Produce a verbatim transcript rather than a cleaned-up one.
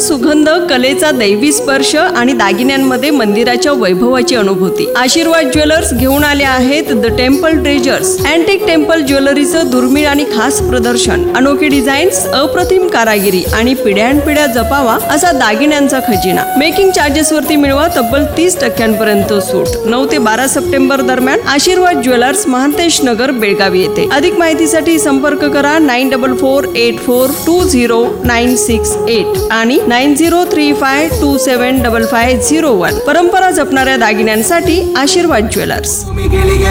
सुगंध, कलेचा दैवी स्पर्श आणि दागिन्यांमध्ये मंदिराच्या वैभवाची अनुभूती. आशीर्वाद ज्वेलर्स घेऊन आले आहेत the temple treasures. Antique temple ज्वेलरीचं दुर्मिळ आणि खास प्रदर्शन, अनोखी डिझाईन्स, अप्रतिम कारागिरी आणि पिढ्यानपिढ्या जपावा असा दागिन्यांचा खजिना. मेकिंग चार्जेस वरती मिळवा तब्बल तीस टक्क्यांपर्यंत सूट. नऊ ते बारा सप्टेंबर दरम्यान आशीर्वाद ज्वेलर्स, महांतेश नगर, बेळगाव येथे. अधिक माहितीसाठी संपर्क करा nine double four eight four to zero nine six eight आणि nine zero three five to seven double five zero one. परंपरा जपणाऱ्या दागिन्यांसाठी आशीर्वाद ज्वेलर्स.